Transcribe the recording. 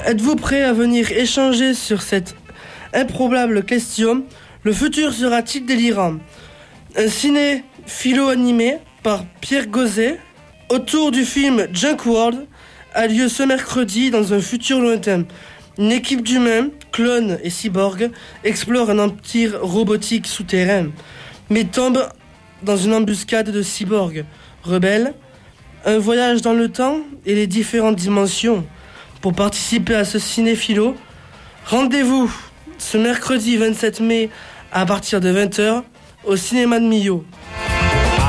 Êtes-vous prêt à venir échanger sur cette improbable question? Le futur sera-t-il délirant? Un ciné-philo animé par Pierre Gauzet autour du film Junk World a lieu ce mercredi dans un futur lointain. Une équipe d'humains, clones et cyborgs explore un empire robotique souterrain, mais tombe dans une embuscade de cyborgs rebelles. Un voyage dans le temps et les différentes dimensions. Pour participer à ce cinéphilo, rendez-vous ce mercredi 27 mai à partir de 20h au cinéma de Millau.